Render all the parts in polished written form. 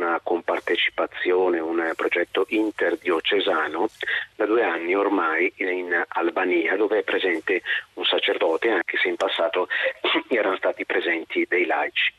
una compartecipazione, un progetto interdiocesano da 2 anni ormai in Albania, dove è presente un sacerdote, anche se in passato erano stati presenti dei laici.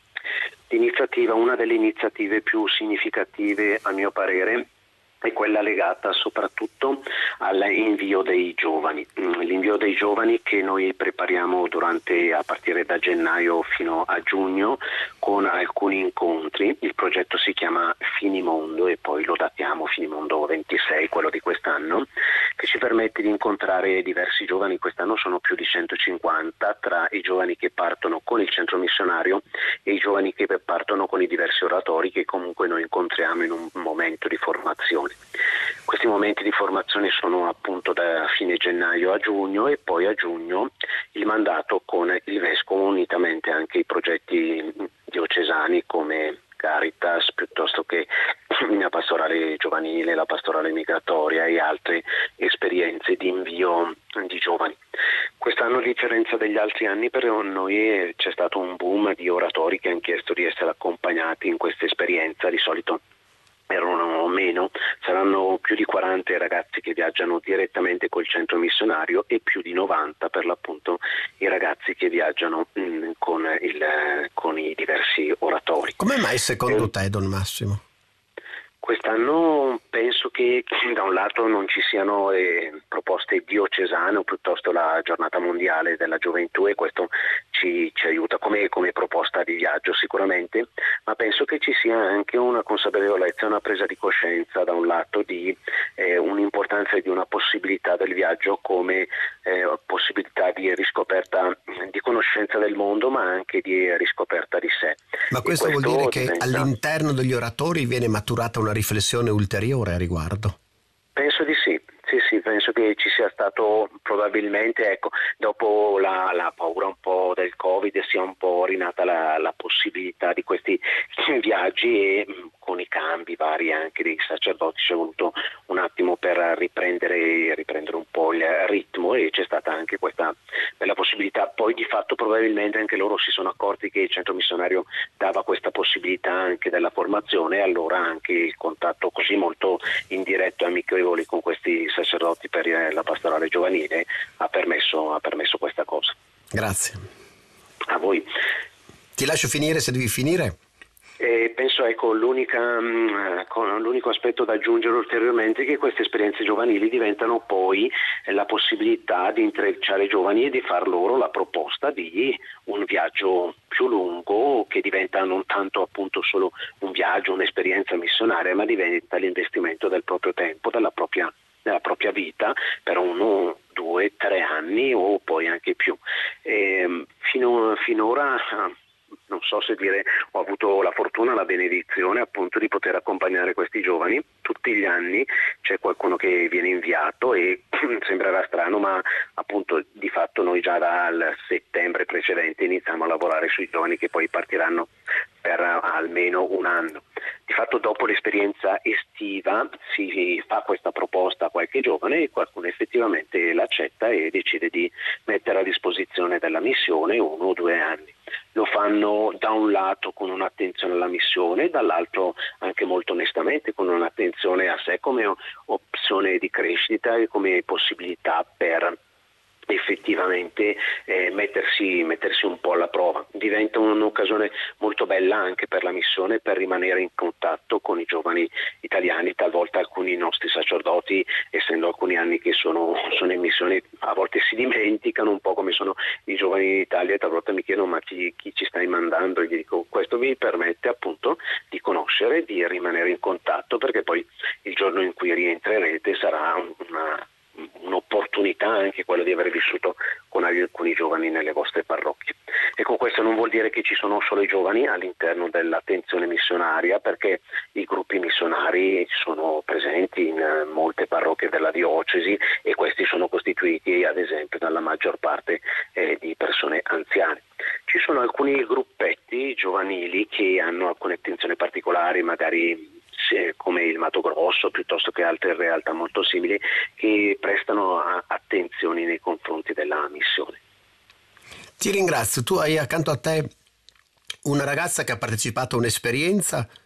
Una delle iniziative più significative, a mio parere, è quella legata soprattutto all'invio dei giovani. L'invio dei giovani che noi prepariamo a partire da gennaio fino a giugno con alcuni incontri. Il progetto si chiama Finimondo e poi lo datiamo Finimondo 26, quello di quest'anno, che ci permette di incontrare diversi giovani. Quest'anno sono più di 150 tra i giovani che partono con il centro missionario e i giovani che partono con i diversi oratori che comunque noi incontriamo in un momento di formazione. Questi momenti di formazione sono appunto da fine gennaio a giugno e poi a giugno il mandato con il vescovo, unitamente anche i progetti diocesani come Caritas, piuttosto che la pastorale giovanile, la pastorale migratoria e altre esperienze di invio di giovani. Quest'anno, a differenza degli altri anni, per noi c'è stato un boom di oratori che hanno chiesto di essere accompagnati in questa esperienza. Di solito erano meno, saranno più di 40 i ragazzi che viaggiano direttamente col centro missionario e più di 90 per l'appunto i ragazzi che viaggiano con i diversi oratori. Come mai secondo te, Don Massimo? Quest'anno penso che da un lato non ci siano proposte diocesane o piuttosto la giornata mondiale della gioventù, e questo ci aiuta come proposta di viaggio sicuramente, ma penso che ci sia anche una consapevolezza, una presa di coscienza da un lato di un'importanza e di una possibilità del viaggio come possibilità di riscoperta, di conoscenza del mondo, ma anche di riscoperta di sé. Ma questo vuol dire che all'interno degli oratori viene maturata una riflessione ulteriore a riguardo? Penso di sì. Sì, penso che ci sia stato probabilmente, dopo la paura un po' del Covid, sia un po' rinata la possibilità di questi viaggi, e con i cambi vari anche dei sacerdoti ci è voluto un attimo per riprendere un po' il ritmo, e c'è stata anche questa bella possibilità. Poi di fatto probabilmente anche loro si sono accorti che il centro missionario dava questa possibilità anche della formazione, e allora anche il contatto così molto indiretto e amichevole con questi sacerdoti per la pastorale giovanile ha permesso questa cosa. Grazie. A voi. Ti lascio finire se devi finire. Penso l'unico aspetto da aggiungere ulteriormente è che queste esperienze giovanili diventano poi la possibilità di intrecciare i giovani e di far loro la proposta di un viaggio più lungo, che diventa non tanto appunto solo un viaggio, un'esperienza missionaria, ma diventa l'investimento del proprio tempo, della propria vita per 1, 2, 3 anni o poi anche più. Finora non so se dire, ho avuto la fortuna, la benedizione appunto di poter accompagnare questi giovani. Tutti gli anni c'è qualcuno che viene inviato, e sembrerà strano, ma appunto di fatto noi già dal settembre precedente iniziamo a lavorare sui giovani che poi partiranno per almeno un anno. Di fatto dopo l'esperienza estiva si fa questa proposta a qualche giovane e qualcuno effettivamente l'accetta e decide di mettere a disposizione della missione 1 o 2 anni. Lo fanno da un lato con un'attenzione alla missione, dall'altro anche molto onestamente con un'attenzione a sé come opzione di crescita e come possibilità per effettivamente mettersi un po' alla prova. Diventa un'occasione molto bella anche per la missione, per rimanere in contatto con i giovani italiani. Talvolta alcuni nostri sacerdoti, essendo alcuni anni che sono in missione, a volte si dimenticano un po' come sono i giovani in Italia, e talvolta mi chiedono ma chi ci stai mandando, e gli dico questo vi permette appunto di conoscere, di rimanere in contatto, perché poi il giorno in cui rientrerete sarà un'opportunità anche quello di aver vissuto con alcuni giovani nelle vostre parrocchie. E con questo non vuol dire che ci sono solo i giovani all'interno dell'attenzione missionaria, perché i gruppi missionari sono presenti in molte parrocchie della diocesi, e questi sono costituiti ad esempio dalla maggior parte di persone anziane. Ci sono alcuni gruppetti giovanili che hanno alcune attenzioni particolari, magari come il Mato Grosso piuttosto che altre realtà molto simili, che prestano attenzioni nei confronti della missione. Ti ringrazio. Tu hai accanto a te una ragazza che ha partecipato a un'esperienza